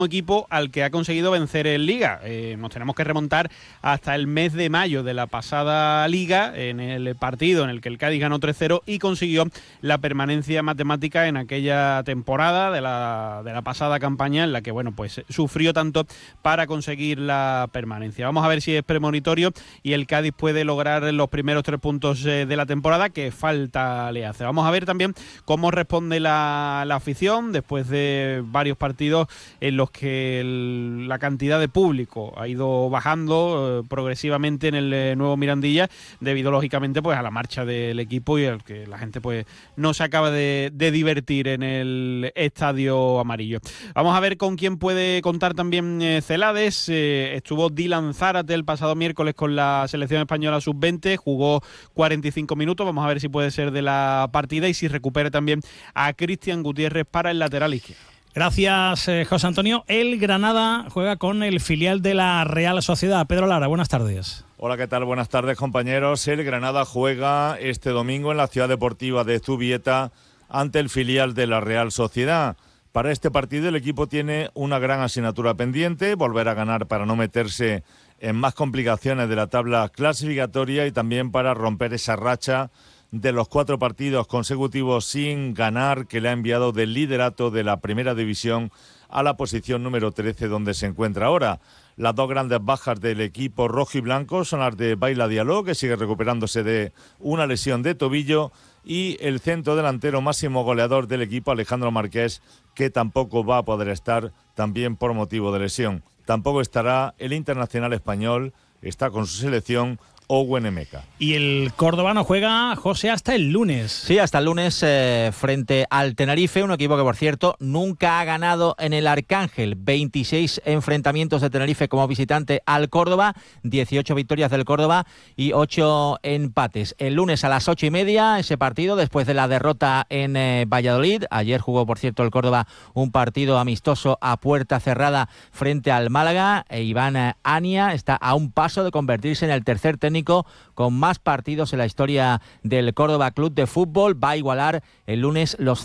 equipo al que ha conseguido vencer en Liga. Nos tenemos que remontar hasta el mes de mayo de la pasada Liga, en el partido en el que el Cádiz ganó 3-0 y consiguió la permanencia matemática en aquella temporada de la pasada campaña, en la que pues sufrió tanto para conseguir la permanencia. Vamos a ver si es premonitorio y el Cádiz puede lograr los primeros 3 puntos de la temporada, que falta le hace. Vamos a ver también cómo responde la afición después de varios partidos en los que la cantidad de público ha ido bajando progresivamente en el nuevo Mirandilla, debido lógicamente a la marcha del equipo y al que la gente no se acaba de divertir en el estadio amarillo. Vamos a ver con quién puede contar también Celades. Estuvo Dylan Zárate el pasado miércoles con la selección española sub-20, jugó 45 minutos, vamos a ver si puede ser de la partida y si recupera también a Cristian Gutiérrez para el lateral izquierdo. Gracias, José Antonio. El Granada juega con el filial de la Real Sociedad. Pedro Lara, buenas tardes. Hola, ¿qué tal? Buenas tardes, compañeros. El Granada juega este domingo en la Ciudad Deportiva de Zubieta ante el filial de la Real Sociedad. Para este partido el equipo tiene una gran asignatura pendiente, volver a ganar para no meterse en más complicaciones de la tabla clasificatoria y también para romper esa racha de los 4 partidos consecutivos sin ganar que le ha enviado del liderato de la primera división a la posición número 13 donde se encuentra ahora. Las 2 grandes bajas del equipo rojo y blanco son las de Baila Diallo, que sigue recuperándose de una lesión de tobillo, y el centro delantero máximo goleador del equipo, Alejandro Marqués, que tampoco va a poder estar también por motivo de lesión. Tampoco estará el internacional español, está con su selección, Owen Emeka. Y el Córdoba no juega, José, hasta el lunes. Sí, hasta el lunes frente al Tenerife, un equipo que, por cierto, nunca ha ganado en el Arcángel. 26 enfrentamientos de Tenerife como visitante al Córdoba, 18 victorias del Córdoba y 8 empates. El lunes a las 8:30, ese partido, después de la derrota en Valladolid. Ayer jugó, por cierto, el Córdoba un partido amistoso a puerta cerrada frente al Málaga. Iván Ania está a un paso de convertirse en el tercer técnico con más partidos en la historia del Córdoba Club de Fútbol. Va a igualar el lunes los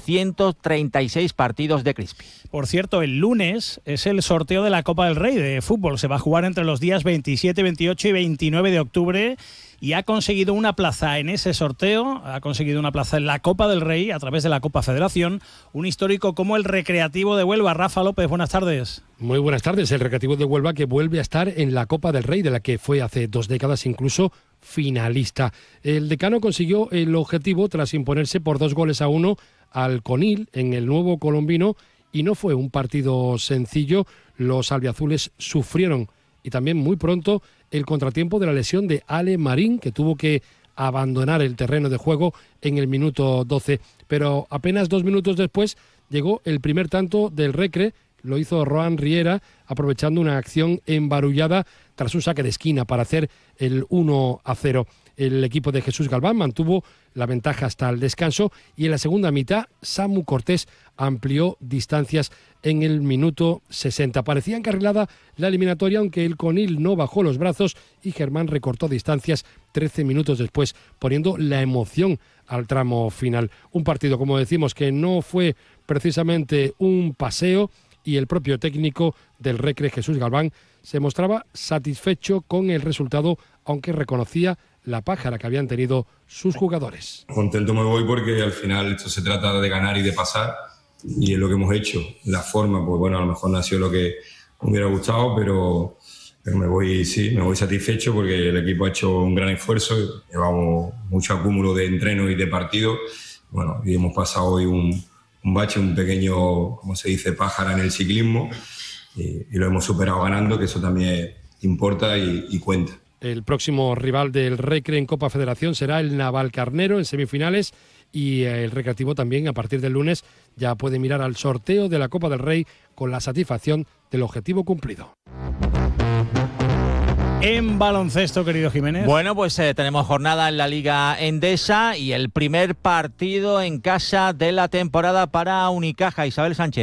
136 partidos de Crispi. Por cierto, el lunes es el sorteo de la Copa del Rey de fútbol. Se va a jugar entre los días 27, 28 y 29 de octubre. Y ha conseguido una plaza en ese sorteo, ha conseguido una plaza en la Copa del Rey a través de la Copa Federación, un histórico como el Recreativo de Huelva. Rafa López, buenas tardes. Muy buenas tardes. El Recreativo de Huelva, que vuelve a estar en la Copa del Rey, de la que fue hace 2 décadas incluso finalista. El decano consiguió el objetivo tras imponerse por 2-1 al Conil en el nuevo colombino, y no fue un partido sencillo. Los albiazules sufrieron, y también muy pronto, el contratiempo de la lesión de Ale Marín, que tuvo que abandonar el terreno de juego en el minuto 12. Pero apenas 2 minutos después llegó el primer tanto del Recre. Lo hizo Roan Riera, aprovechando una acción embarullada tras un saque de esquina para hacer el 1-0. El equipo de Jesús Galván mantuvo la ventaja hasta el descanso, y en la segunda mitad Samu Cortés amplió distancias en el minuto 60. Parecía encarrilada la eliminatoria, aunque el Conil no bajó los brazos y Germán recortó distancias 13 minutos después, poniendo la emoción al tramo final. Un partido, como decimos, que no fue precisamente un paseo, y el propio técnico del Recre, Jesús Galván, se mostraba satisfecho con el resultado, aunque reconocía la pájara que habían tenido sus jugadores. Contento me voy porque al final esto se trata de ganar y de pasar, y es lo que hemos hecho. La forma, pues bueno, a lo mejor no ha sido lo que me hubiera gustado, pero me voy satisfecho porque el equipo ha hecho un gran esfuerzo. Llevamos mucho acúmulo de entrenos y de partidos. Bueno, y hemos pasado hoy un bache, un pequeño, como se dice, pájara en el ciclismo, y lo hemos superado ganando, que eso también importa y cuenta. El próximo rival del Recre en Copa Federación será el Navalcarnero en semifinales, y el Recreativo también, a partir del lunes, ya puede mirar al sorteo de la Copa del Rey con la satisfacción del objetivo cumplido. En baloncesto, querido Jiménez. Bueno, pues tenemos jornada en la Liga Endesa y el primer partido en casa de la temporada para Unicaja. Isabel Sánchez.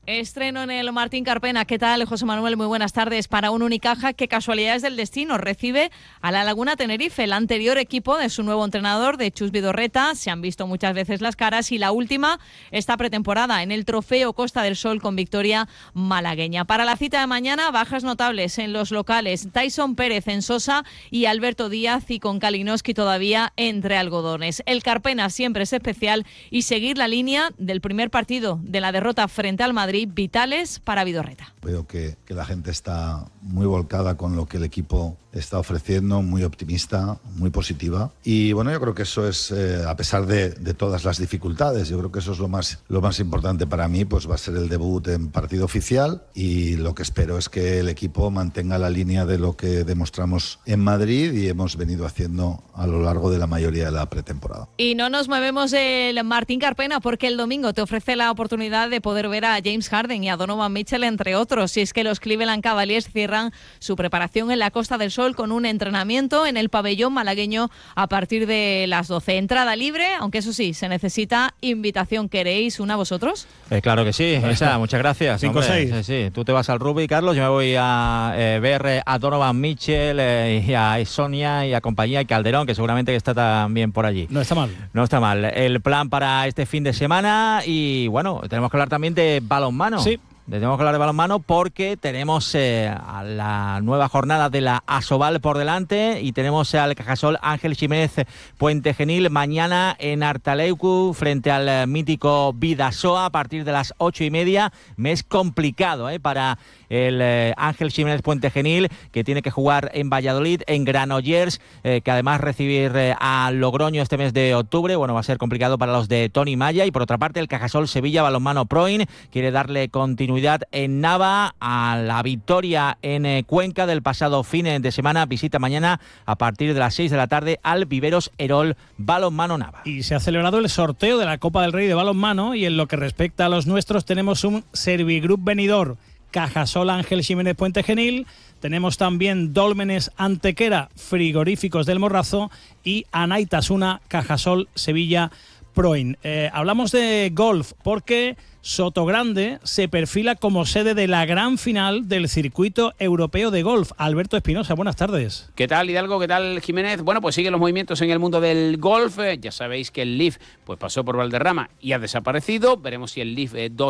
Estreno en el Martín Carpena. ¿Qué tal, José Manuel? Muy buenas tardes. Para un Unicaja que, casualidades del destino, recibe a la Laguna Tenerife, el anterior equipo de su nuevo entrenador, de Chus Vidorreta. Se han visto muchas veces las caras y la última esta pretemporada en el Trofeo Costa del Sol con victoria malagueña. Para la cita de mañana, bajas notables en los locales. Tyson Pérez en Sosa y Alberto Díaz, y con Kalinowski todavía entre algodones. El Carpena siempre es especial y seguir la línea del primer partido de la derrota frente al Madrid, vitales para Vidorreta. Veo que la gente está muy volcada con lo que el equipo está ofreciendo, muy optimista, muy positiva. Y bueno, yo creo que eso es, a pesar de todas las dificultades, yo creo que eso es lo más importante para mí, pues va a ser el debut en partido oficial, y lo que espero es que el equipo mantenga la línea de lo que demostramos en Madrid y hemos venido haciendo a lo largo de la mayoría de la pretemporada. Y no nos movemos del Martín Carpena, porque el domingo te ofrece la oportunidad de poder ver a James Harden y a Donovan Mitchell, entre otros. Y es que los Cleveland Cavaliers cierran su preparación en la Costa del Sol con un entrenamiento en el pabellón malagueño a partir de las 12. Entrada libre, aunque eso sí, se necesita invitación. ¿Queréis una vosotros? Claro que sí, esa, muchas gracias. 5-6. Sí. Tú te vas al rugby, Carlos, yo me voy a ver a Donovan Mitchell y a Sonia y a compañía, y Calderón, que seguramente que está también por allí. No está mal. No está mal. El plan para este fin de semana, y bueno, tenemos que hablar también de balonmano. Sí. Tenemos que hablar de balonmano porque tenemos a la nueva jornada de la Asobal por delante, y tenemos al Cajasol Ángel Jiménez Puente Genil mañana en Artaleucu frente al mítico Bidasoa a partir de las 8:30. Mes complicado para el Ángel Jiménez Puente Genil, que tiene que jugar en Valladolid, en Granollers, que además recibir a Logroño este mes de octubre, bueno, va a ser complicado para los de Tony Maya. Y por otra parte, el Cajasol Sevilla Balonmano Proin quiere darle continuidad en Nava a la victoria en Cuenca del pasado fin de semana. Visita mañana a partir de las 6 de la tarde al Viveros Erol Balonmano Nava. Y se ha celebrado el sorteo de la Copa del Rey de balonmano, y en lo que respecta a los nuestros tenemos un Servigroup Benidorm Cajasol Ángel Jiménez Puente Genil, tenemos también Dólmenes Antequera Frigoríficos del Morrazo y Anaitasuna Cajasol Sevilla Proin. Hablamos de golf porque Sotogrande se perfila como sede de la gran final del circuito europeo de golf. Alberto Espinosa, buenas tardes. ¿Qué tal, Hidalgo? ¿Qué tal, Jiménez? Bueno, pues siguen los movimientos en el mundo del golf. Ya sabéis que el Leaf pues pasó por Valderrama y ha desaparecido. Veremos si el Leaf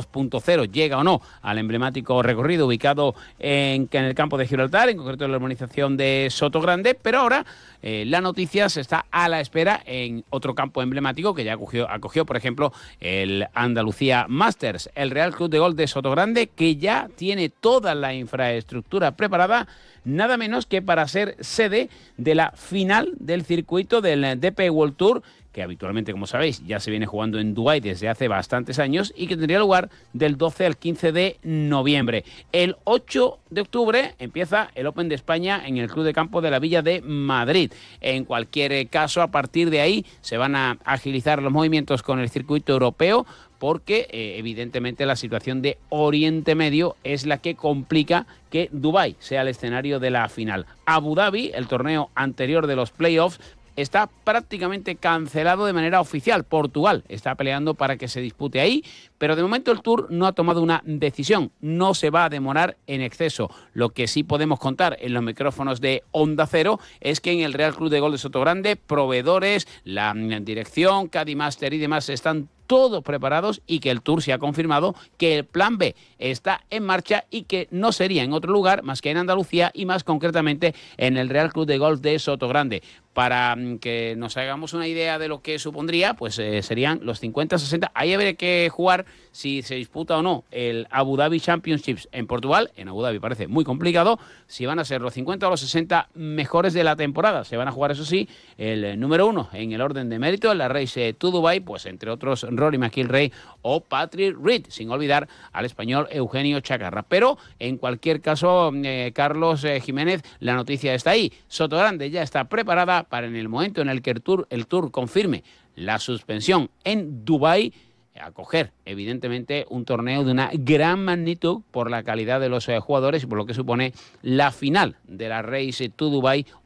2.0 llega o no al emblemático recorrido ubicado en el campo de Gibraltar, en concreto en la urbanización de Sotogrande. Pero ahora la noticia se está a la espera en otro campo emblemático que ya acogió, por ejemplo, el Andalucía Masters. El Real Club de Golf de Sotogrande, que ya tiene toda la infraestructura preparada, nada menos que para ser sede de la final del circuito del DP World Tour, que habitualmente, como sabéis, ya se viene jugando en Dubái desde hace bastantes años y que tendría lugar del 12 al 15 de noviembre. El 8 de octubre empieza el Open de España en el Club de Campo de la Villa de Madrid. En cualquier caso, a partir de ahí se van a agilizar los movimientos con el circuito europeo, porque evidentemente la situación de Oriente Medio es la que complica que Dubái sea el escenario de la final. Abu Dhabi, el torneo anterior de los playoffs, está prácticamente cancelado de manera oficial. Portugal está peleando para que se dispute ahí, pero de momento el Tour no ha tomado una decisión. No se va a demorar en exceso. Lo que sí podemos contar en los micrófonos de Onda Cero es que en el Real Club de Golf de Sotogrande, proveedores, la dirección, Caddy Master y demás están todos preparados, y que el Tour se ha confirmado que el plan B está en marcha y que no sería en otro lugar más que en Andalucía, y más concretamente en el Real Club de Golf de Sotogrande. Para que nos hagamos una idea de lo que supondría, pues serían los 50-60. Ahí habría que jugar si se disputa o no el Abu Dhabi Championships en Portugal. En Abu Dhabi parece muy complicado. Si van a ser los 50 o los 60 mejores de la temporada. Se van a jugar, eso sí, el número 1 en el orden de mérito, en la Race to Dubai, pues entre otros Rory McIlroy o Patrick Reed, sin olvidar al español Eugenio Chacarra. Pero en cualquier caso, Carlos Jiménez, la noticia está ahí. Sotogrande ya está preparada para, en el momento en el que el Tour confirme la suspensión en Dubái, acoger evidentemente un torneo de una gran magnitud por la calidad de los jugadores y por lo que supone la final de la Race to Dubai,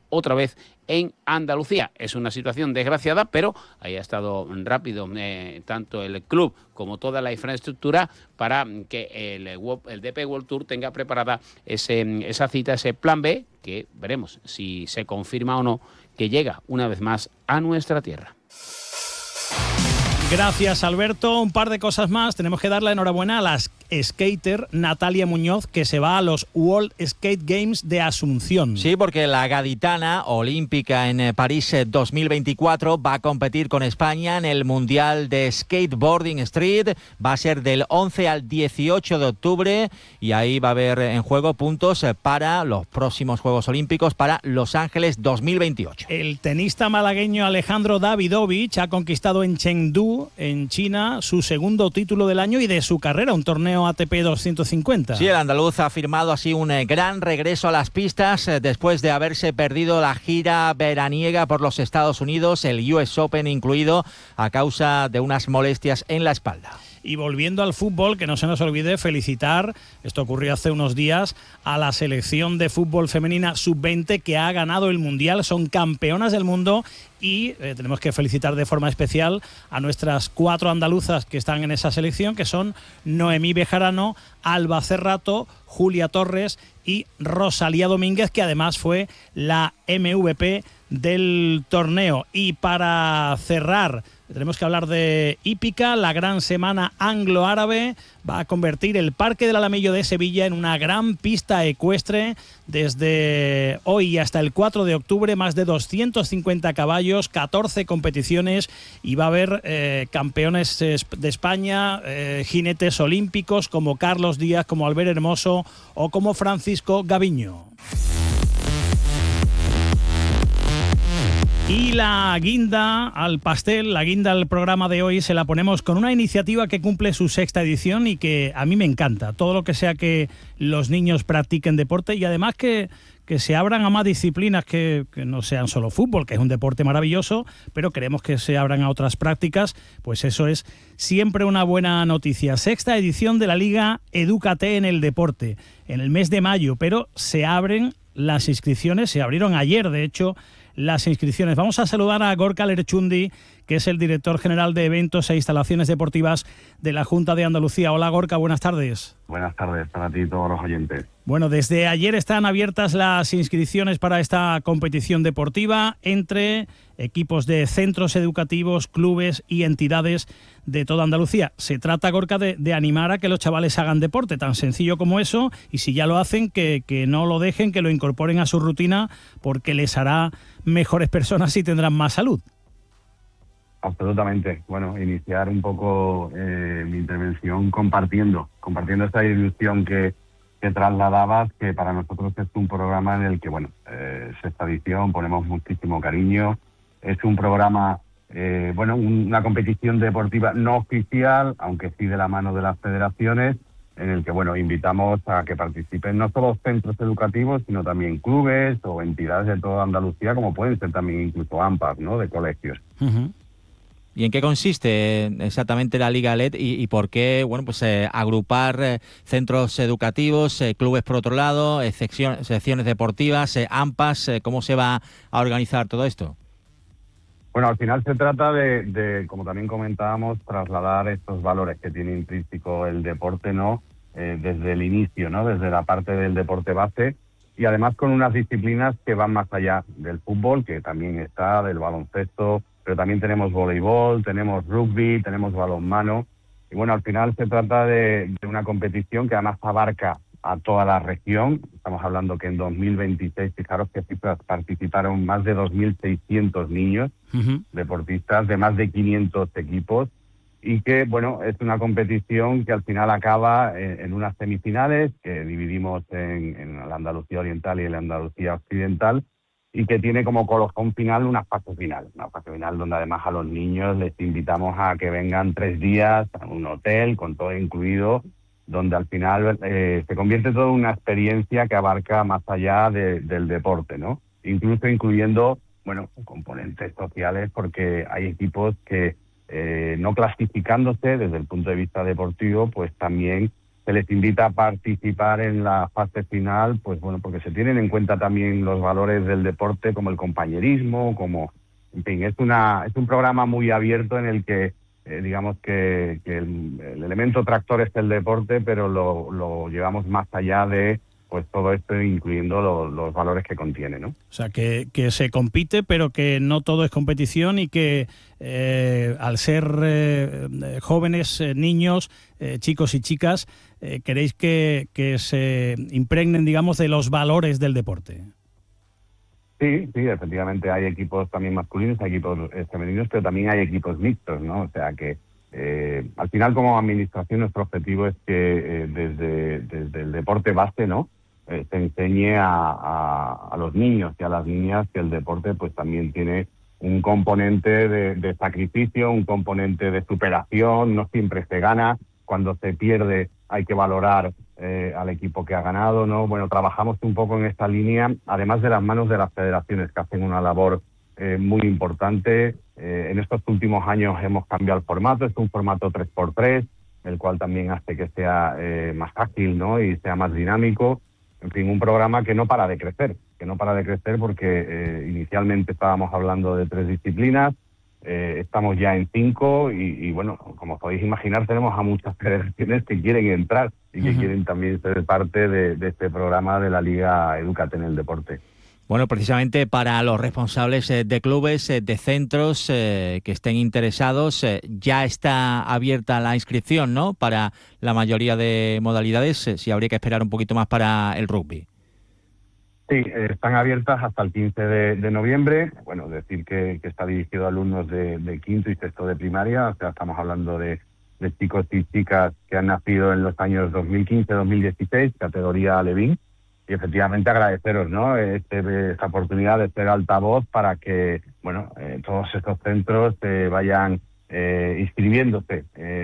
otra vez en Andalucía. Es una situación desgraciada, pero ahí ha estado rápido tanto el club como toda la infraestructura para que el DP World Tour tenga preparada esa cita, ese plan B, que veremos si se confirma o no, que llega una vez más a nuestra tierra. Gracias, Alberto. Un par de cosas más. Tenemos que dar la enhorabuena a la skater Natalia Muñoz, que se va a los World Skate Games de Asunción. Sí, porque la gaditana olímpica en París 2024 va a competir con España en el Mundial de Skateboarding Street. Va a ser del 11 al 18 de octubre y ahí va a haber en juego puntos para los próximos Juegos Olímpicos para Los Ángeles 2028. El tenista malagueño Alejandro Davidovich ha conquistado en Chengdu, en China, su segundo título del año y de su carrera, un torneo ATP 250. Sí, el andaluz ha firmado así un gran regreso a las pistas después de haberse perdido la gira veraniega por los Estados Unidos, el US Open incluido, a causa de unas molestias en la espalda. Y volviendo al fútbol, que no se nos olvide felicitar, esto ocurrió hace unos días, a la selección de fútbol femenina sub-20 que ha ganado el Mundial, son campeonas del mundo y tenemos que felicitar de forma especial a nuestras 4 andaluzas que están en esa selección, que son Noemí Bejarano, Alba Cerrato, Julia Torres y Rosalía Domínguez, que además fue la MVP del torneo. Y para cerrar, tenemos que hablar de hípica. La gran semana anglo-árabe va a convertir el Parque del Alamillo de Sevilla en una gran pista ecuestre. Desde hoy hasta el 4 de octubre, más de 250 caballos, 14 competiciones y va a haber campeones de España, jinetes olímpicos como Carlos Díaz, como Albert Hermoso o como Francisco Gaviño. Y la guinda al pastel, la guinda al programa de hoy, se la ponemos con una iniciativa que cumple su 6ª edición y que a mí me encanta. Todo lo que sea que los niños practiquen deporte y además que se abran a más disciplinas que no sean solo fútbol, que es un deporte maravilloso, pero queremos que se abran a otras prácticas, pues eso es siempre una buena noticia. 6ª edición de la Liga Edúcate en el Deporte, en el mes de mayo, pero se abren las inscripciones, se abrieron ayer, de hecho, las inscripciones. Vamos a saludar a Gorka Lerchundi, que es el director general de eventos e instalaciones deportivas de la Junta de Andalucía. Hola Gorka, buenas tardes. Buenas tardes para ti y todos los oyentes. Bueno, desde ayer están abiertas las inscripciones para esta competición deportiva entre equipos de centros educativos, clubes y entidades de toda Andalucía. Se trata, Gorka, de animar a que los chavales hagan deporte, tan sencillo como eso, y si ya lo hacen, que no lo dejen, que lo incorporen a su rutina, porque les hará mejores personas y tendrán más salud. Absolutamente. Bueno, iniciar un poco mi intervención compartiendo esta ilusión que trasladabas, que para nosotros es un programa en el que, bueno, 6ª edición, ponemos muchísimo cariño. Es un programa, una competición deportiva no oficial, aunque sí de la mano de las federaciones, en el que, bueno, invitamos a que participen no solo centros educativos, sino también clubes o entidades de toda Andalucía, como pueden ser también incluso AMPAs, ¿no?, de colegios. Uh-huh. ¿Y en qué consiste exactamente la Liga LED y por qué, bueno, pues agrupar centros educativos, clubes por otro lado, secciones deportivas, AMPAs? ¿Cómo se va a organizar todo esto? Bueno, al final se trata de, como también comentábamos, trasladar estos valores que tiene intrínseco el deporte, ¿no?, desde el inicio, ¿no?, desde la parte del deporte base, y además con unas disciplinas que van más allá del fútbol, que también está, del baloncesto, pero también tenemos voleibol, tenemos rugby, tenemos balonmano. Y bueno, al final se trata de una competición que además abarca a toda la región. Estamos hablando que en 2026, fijaros que participaron más de 2.600 niños, uh-huh, deportistas de más de 500 equipos, y que, bueno, es una competición que al final acaba en unas semifinales que dividimos en la Andalucía Oriental y la Andalucía Occidental, y que tiene como colofón final una fase final donde además a los niños les invitamos a que vengan 3 días a un hotel con todo incluido, donde al final se convierte todo en una experiencia que abarca más allá del deporte, ¿no? Incluso incluyendo, bueno, componentes sociales, porque hay equipos que no clasificándose desde el punto de vista deportivo, pues también se les invita a participar en la fase final, pues bueno, porque se tienen en cuenta también los valores del deporte, como el compañerismo, como, en fin, es un programa muy abierto en el que digamos que el elemento tractor es el deporte, pero lo llevamos más allá de pues todo esto, incluyendo los valores que contiene, ¿no? O sea, que se compite, pero que no todo es competición y que al ser jóvenes, niños, chicos y chicas, queréis que se impregnen, digamos, de los valores del deporte. Sí, efectivamente hay equipos también masculinos, hay equipos femeninos, pero también hay equipos mixtos, ¿no? O sea que al final, como administración, nuestro objetivo es que desde el deporte base, ¿no?, se enseñe a los niños y a las niñas que el deporte pues también tiene un componente de sacrificio, un componente de superación. No siempre se gana, cuando se pierde hay que valorar al equipo que ha ganado, ¿no? Bueno, trabajamos un poco en esta línea, además de las manos de las federaciones, que hacen una labor muy importante. En estos últimos años hemos cambiado el formato, es un formato 3x3, el cual también hace que sea más ágil, ¿no?, y sea más dinámico. En fin, un programa que no para de crecer porque inicialmente estábamos hablando de 3 disciplinas, estamos ya en 5 y bueno, como podéis imaginar, tenemos a muchas federaciones que quieren entrar y que quieren también ser parte de este programa de la Liga Edúcate en el Deporte. Bueno, precisamente para los responsables de clubes, de centros que estén interesados, ya está abierta la inscripción, ¿no?, para la mayoría de modalidades, si habría que esperar un poquito más para el rugby. Sí, están abiertas hasta el 15 de noviembre. Bueno, decir que está dirigido a alumnos de quinto y sexto de primaria, o sea, estamos hablando de chicos y chicas que han nacido en los años 2015-2016, categoría Alevín. Y efectivamente agradeceros, ¿no?, esta oportunidad de ser altavoz para que, bueno, todos estos centros vayan inscribiéndose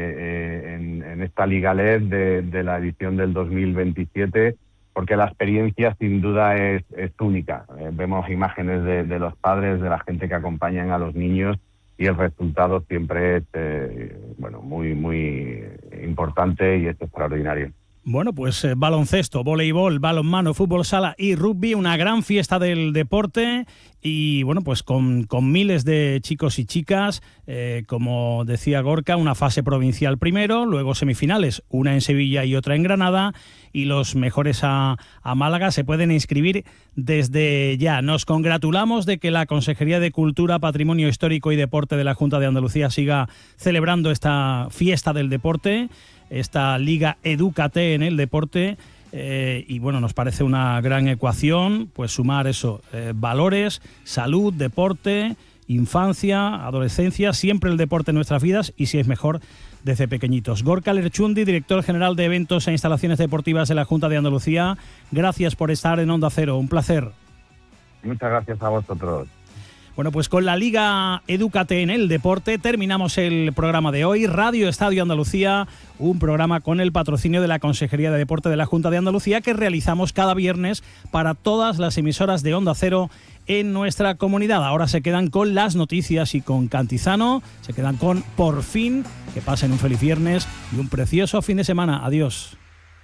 en esta Liga LED de la edición del 2027, porque la experiencia sin duda es única. Vemos imágenes de los padres, de la gente que acompañan a los niños, y el resultado siempre es bueno, muy, muy importante y es extraordinario. Bueno, pues baloncesto, voleibol, balonmano, fútbol sala y rugby, una gran fiesta del deporte y bueno, pues con miles de chicos y chicas, como decía Gorka, una fase provincial primero, luego semifinales, una en Sevilla y otra en Granada, y los mejores a Málaga se pueden inscribir desde ya. Nos congratulamos de que la Consejería de Cultura, Patrimonio Histórico y Deporte de la Junta de Andalucía siga celebrando esta fiesta del deporte, esta Liga Edúcate en el deporte, y bueno, nos parece una gran ecuación, pues sumar eso, valores, salud, deporte, infancia, adolescencia, siempre el deporte en nuestras vidas y si es mejor desde pequeñitos. Gorka Lerchundi, director general de Eventos e Instalaciones Deportivas de la Junta de Andalucía, gracias por estar en Onda Cero, un placer. Muchas gracias a vosotros. Bueno, pues con la Liga Edúcate en el deporte terminamos el programa de hoy. Radio Estadio Andalucía, un programa con el patrocinio de la Consejería de Deporte de la Junta de Andalucía que realizamos cada viernes para todas las emisoras de Onda Cero en nuestra comunidad. Ahora se quedan con las noticias y con Cantizano, se quedan con Por Fin. Que pasen un feliz viernes y un precioso fin de semana. Adiós.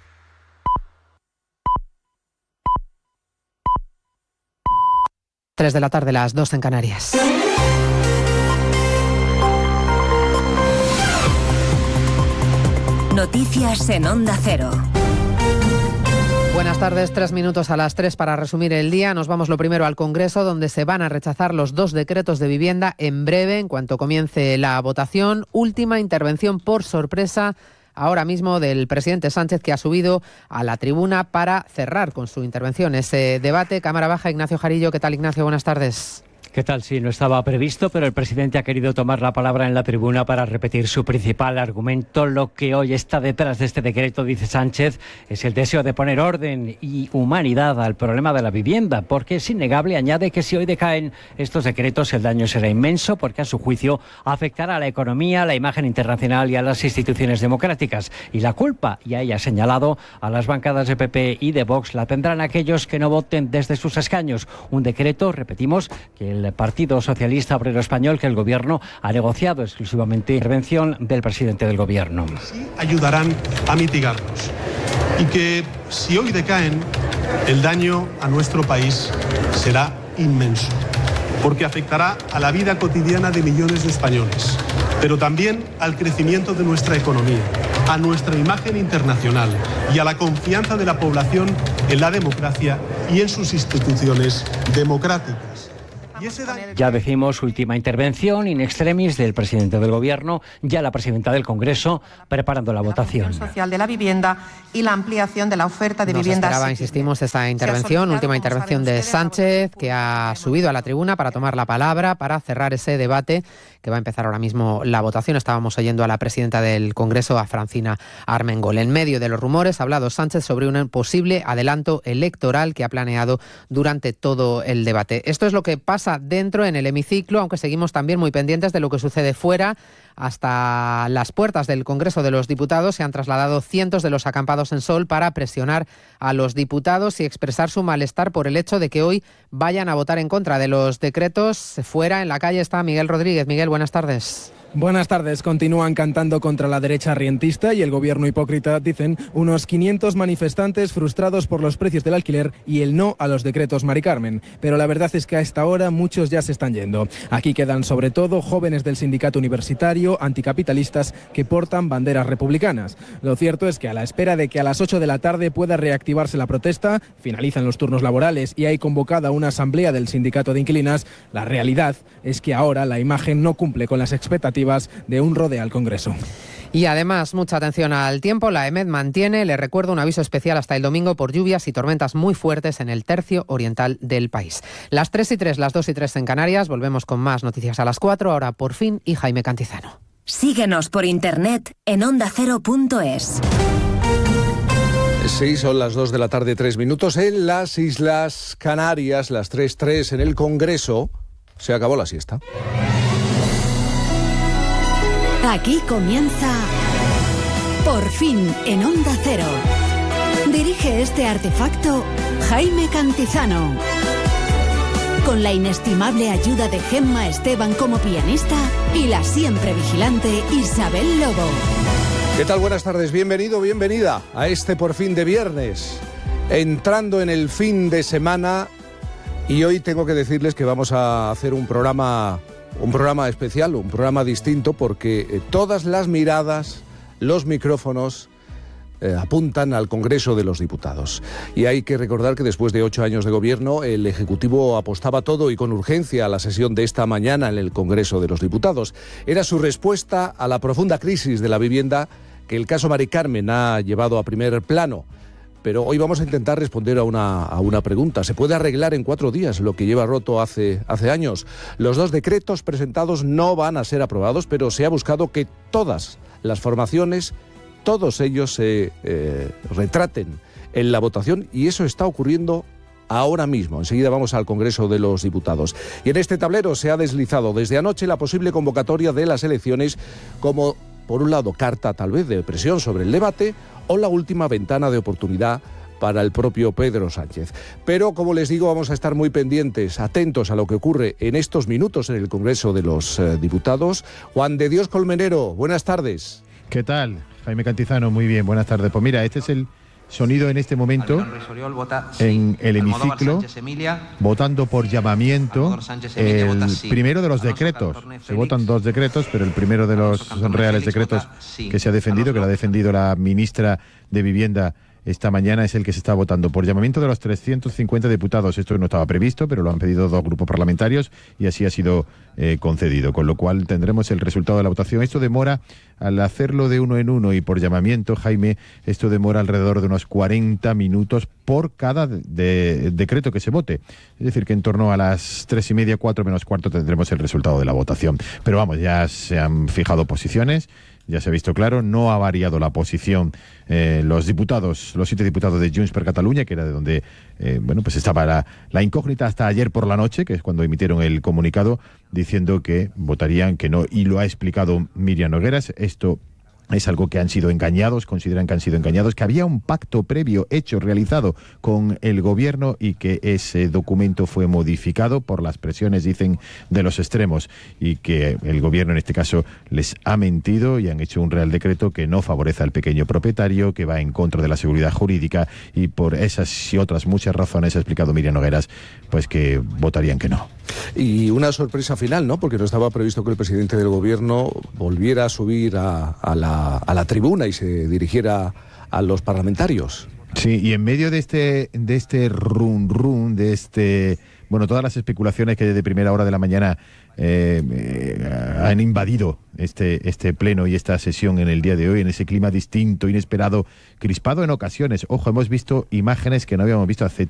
3 de la tarde, las 2 en Canarias. Noticias en Onda Cero. Buenas tardes, 3 minutos a las 3 para resumir el día. Nos vamos lo primero al Congreso, donde se van a rechazar los 2 decretos de vivienda en breve, en cuanto comience la votación. Última intervención por sorpresa ahora mismo del presidente Sánchez, que ha subido a la tribuna para cerrar con su intervención ese debate. Cámara Baja, Ignacio Jarillo. ¿Qué tal, Ignacio? Buenas tardes. ¿Qué tal? Sí, no estaba previsto, pero el presidente ha querido tomar la palabra en la tribuna para repetir su principal argumento. Lo que hoy está detrás de este decreto, dice Sánchez, es el deseo de poner orden y humanidad al problema de la vivienda, porque es innegable, añade, que si hoy decaen estos decretos el daño será inmenso, porque a su juicio afectará a la economía, a la imagen internacional y a las instituciones democráticas. Y la culpa, y ahí ha señalado, a las bancadas de PP y de Vox la tendrán aquellos que no voten desde sus escaños. Un decreto, repetimos, que el Partido Socialista Obrero Español, que el Gobierno ha negociado exclusivamente. Intervención del presidente del Gobierno. Sí, ayudarán a mitigarlos. y que si hoy decaen, el daño a nuestro país será inmenso, porque afectará a la vida cotidiana de millones de españoles, pero también al crecimiento de nuestra economía, a nuestra imagen internacional y a la confianza de la población en la democracia y en sus instituciones democráticas. Ya decimos, última intervención in extremis del presidente del Gobierno, ya la presidenta del Congreso preparando la votación. Social de la vivienda y la ampliación de la oferta de viviendas. Esperaba, insistimos, esta intervención, última intervención de Sánchez, que ha subido a la tribuna para tomar la palabra, para cerrar ese debate que va a empezar ahora mismo la votación. Estábamos oyendo a la presidenta del Congreso, a Francina Armengol. En medio de los rumores ha hablado Sánchez sobre un posible adelanto electoral que ha planeado durante todo el debate. Esto es lo que pasa dentro en el hemiciclo, aunque seguimos también muy pendientes de lo que sucede fuera. Hasta las puertas del Congreso de los Diputados se han trasladado cientos de los acampados en Sol para presionar a los diputados y expresar su malestar por el hecho de que hoy vayan a votar en contra de los decretos. Fuera, en la calle, está Miguel Rodríguez. Miguel, buenas tardes. Buenas tardes. Continúan cantando contra la derecha rientista y el gobierno hipócrita, dicen unos 500 manifestantes frustrados por los precios del alquiler y el no a los decretos Mari Carmen. Pero la verdad es que a esta hora muchos ya se están yendo. Aquí quedan sobre todo jóvenes del sindicato universitario, anticapitalistas, que portan banderas republicanas. Lo cierto es que a la espera de que a las 8 de la tarde pueda reactivarse la protesta, finalizan los turnos laborales y hay convocada una asamblea del sindicato de inquilinas, la realidad es que ahora la imagen no cumple con las expectativas de un rodeo al Congreso. Y además, mucha atención al tiempo. La EMET mantiene, le recuerdo, un aviso especial hasta el domingo por lluvias y tormentas muy fuertes en el tercio oriental del país. Las 3:03, las 2:03 en Canarias. Volvemos con más noticias a las 4. Ahora Por Fin y Jaime Cantizano. Síguenos por internet en ondacero.es. Sí, son las 2 de la tarde, 3 minutos. En las Islas Canarias, las 3:03 en el Congreso, se acabó la siesta. Aquí comienza Por Fin en Onda Cero. Dirige este artefacto Jaime Cantizano. Con la inestimable ayuda de Gemma Esteban como pianista y la siempre vigilante Isabel Lobo. ¿Qué tal? Buenas tardes. Bienvenido, bienvenida a este Por Fin de viernes. Entrando en el fin de semana, y hoy tengo que decirles que vamos a hacer un programa especial, un programa distinto, porque todas las miradas, los micrófonos apuntan al Congreso de los Diputados. Y hay que recordar que después de 8 años de gobierno, el Ejecutivo apostaba todo y con urgencia a la sesión de esta mañana en el Congreso de los Diputados. Era su respuesta a la profunda crisis de la vivienda que el caso Mari Carmen ha llevado a primer plano. Pero hoy vamos a intentar responder a una pregunta. ¿Se puede arreglar en 4 días lo que lleva roto hace años? Los 2 decretos presentados no van a ser aprobados, pero se ha buscado que todas las formaciones, todos ellos se retraten en la votación, y eso está ocurriendo ahora mismo. Enseguida vamos al Congreso de los Diputados. Y en este tablero se ha deslizado desde anoche la posible convocatoria de las elecciones como, por un lado, carta tal vez de presión sobre el debate, o la última ventana de oportunidad para el propio Pedro Sánchez. Pero, como les digo, vamos a estar muy pendientes, atentos a lo que ocurre en estos minutos en el Congreso de los Diputados. Juan de Dios Colmenero, buenas tardes. ¿Qué tal? Jaime Cantizano, muy bien, buenas tardes. Pues mira, este es el sonido en este momento en el hemiciclo, votando por llamamiento el primero de los decretos. Se votan 2 decretos, pero el primero de los reales decretos que se ha defendido, que lo ha defendido la ministra de Vivienda esta mañana, es el que se está votando por llamamiento de los 350 diputados. Esto no estaba previsto, pero lo han pedido 2 grupos parlamentarios y así ha sido concedido, con lo cual tendremos el resultado de la votación. Esto demora, al hacerlo de uno en uno y por llamamiento, Jaime, esto demora alrededor de unos 40 minutos por cada decreto que se vote. Es decir, que en torno a las 3:30, 4 menos cuarto, tendremos el resultado de la votación. Pero vamos, ya se han fijado posiciones. Ya se ha visto claro, no ha variado la posición. Los 7 diputados de Junts per Catalunya, que era de donde pues estaba la incógnita hasta ayer por la noche, que es cuando emitieron el comunicado, diciendo que votarían que no, y lo ha explicado Míriam Nogueras. Esto es algo que han sido engañados, consideran que han sido engañados, que había un pacto previo hecho, realizado con el gobierno y que ese documento fue modificado por las presiones, dicen, de los extremos y que el gobierno en este caso les ha mentido y han hecho un real decreto que no favorece al pequeño propietario, que va en contra de la seguridad jurídica y por esas y otras muchas razones ha explicado Miriam Nogueras, pues que votarían que no. Y una sorpresa final, ¿no? Porque no estaba previsto que el presidente del gobierno volviera a subir a la tribuna y se dirigiera a los parlamentarios. Sí, y en medio de este run, bueno, todas las especulaciones que desde primera hora de la mañana han invadido este pleno y esta sesión en el día de hoy, en ese clima distinto, inesperado, crispado en ocasiones. Ojo, hemos visto imágenes que no habíamos visto hace